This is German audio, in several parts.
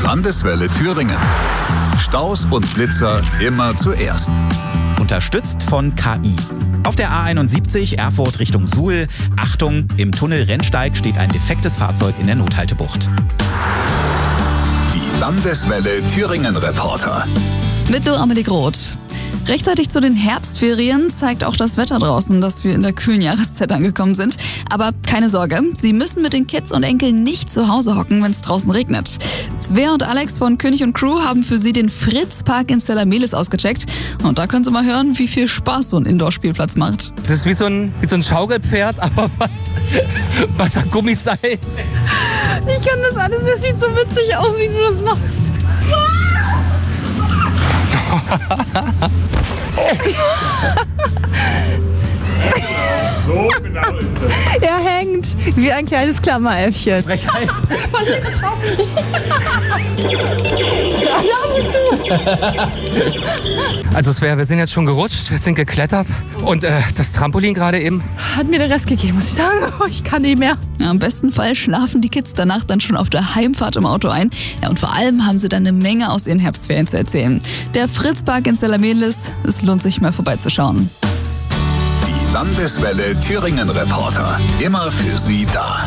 Landeswelle Thüringen. Staus und Blitzer immer zuerst. Unterstützt von KI. Auf der A71 Erfurt Richtung Suhl. Achtung, im Tunnel Rennsteig steht ein defektes Fahrzeug in der Nothaltebucht. Die Landeswelle Thüringen Reporter. Mit Amelie Groth. Rechtzeitig zu den Herbstferien zeigt auch das Wetter draußen, dass wir in der kühlen Jahreszeit angekommen sind. Aber keine Sorge, Sie müssen mit den Kids und Enkeln nicht zu Hause hocken, wenn es draußen regnet. Svea und Alex von König & Crew haben für Sie den Fritz-Park in Zellamelis ausgecheckt. Und da können Sie mal hören, wie viel Spaß so ein Indoor-Spielplatz macht. Das ist wie so ein Schaukelpferd, aber was an Gummiseil. Ich kann das alles, das sieht so witzig aus, wie du das machst. So genau ist das. Er hängt wie ein kleines Klammeräffchen. Frechheit. Also Svea, wir sind jetzt schon gerutscht, wir sind geklettert und das Trampolin gerade eben. Hat mir den Rest gegeben, muss ich sagen. Ich kann nicht mehr. Ja, im besten Fall schlafen die Kids danach dann schon auf der Heimfahrt im Auto ein. Ja, und vor allem haben sie dann eine Menge aus ihren Herbstferien zu erzählen. Der Fritz-Park in Zellamelis, es lohnt sich mal vorbeizuschauen. Die Landeswelle Thüringen Reporter. Immer für Sie da.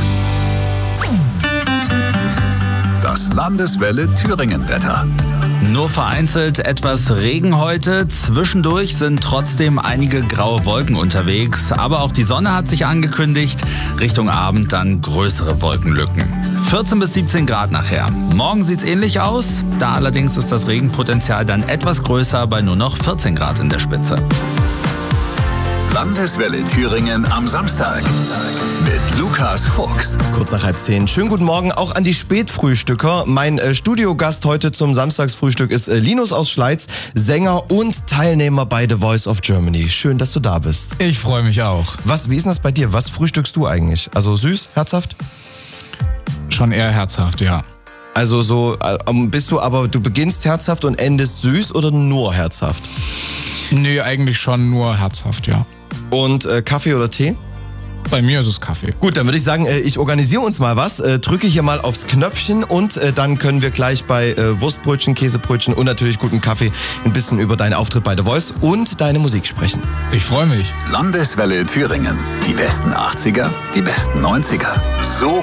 Das Landeswelle Thüringen Wetter. Nur vereinzelt etwas Regen heute. Zwischendurch sind trotzdem einige graue Wolken unterwegs. Aber auch die Sonne hat sich angekündigt. Richtung Abend dann größere Wolkenlücken. 14 bis 17 Grad nachher. Morgen sieht's ähnlich aus. Da allerdings ist das Regenpotenzial dann etwas größer bei nur noch 14 Grad in der Spitze. Landeswelle Thüringen am Samstag. Mit Lukas Fuchs. Kurz nach 9:30. Schönen guten Morgen auch an die Spätfrühstücker. Mein Studiogast heute zum Samstagsfrühstück ist Linus aus Schleiz, Sänger und Teilnehmer bei The Voice of Germany. Schön, dass du da bist. Ich freue mich auch. Wie ist denn das bei dir? Was frühstückst du eigentlich? Also süß, herzhaft? Schon eher herzhaft, ja. Also so, du beginnst herzhaft und endest süß oder nur herzhaft? Nee, eigentlich schon nur herzhaft, ja. Und Kaffee oder Tee? Bei mir ist es Kaffee. Gut, dann würde ich sagen, ich organisiere uns mal was, drücke hier mal aufs Knöpfchen und dann können wir gleich bei Wurstbrötchen, Käsebrötchen und natürlich guten Kaffee ein bisschen über deinen Auftritt bei The Voice und deine Musik sprechen. Ich freue mich. Landeswelle Thüringen. Die besten 80er, die besten 90er. So